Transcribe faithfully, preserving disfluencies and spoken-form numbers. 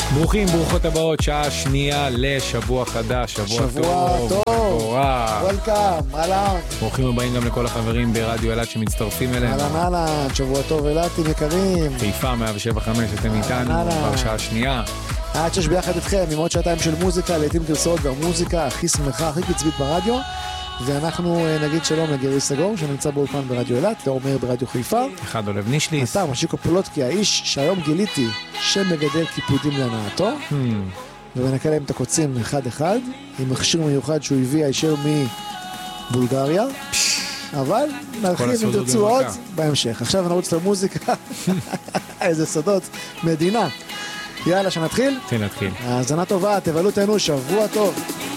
ברוכים, ברוכות הבאות, שעה שנייה לשבוע חדש, שבוע, שבוע טוב, טוב, וולקאם, אהלן. ברוכים הבאים גם לכל החברים ברדיו אלעד שמצטרפים אלינו. אהלן אהלן, שבוע טוב אלעדים יקרים. חיפה מאה שבע חמש, אתם איתנו בשעה שנייה. עד שש ביחד איתכם, עם עוד שעתיים של מוזיקה, לעתים גרסאות והמוזיקה הכי שמחה, הכי קצבית ברדיו. ואנחנו נגיד שלום לגרי סגור, שנמצא באולפן ברדיו אלעד, ואומר ברדיו חיפה. אחד אולב נישליס. אתה, משיקו פולוטקי, האיש שהיום גיליתי שמגדל קיפודים להנאתו. Hmm. ונקה להם את הקוצים אחד אחד, עם מכשיר מיוחד שהוא הביא הישר מבולגריה. אבל נרחיב אם תרצו עוד בהמשך. עכשיו נרוץ למוזיקה. איזה סודות מדינה. יאללה, שנתחיל? תנתחיל. האזנה טובה, תבלו תנו, שבוע טוב.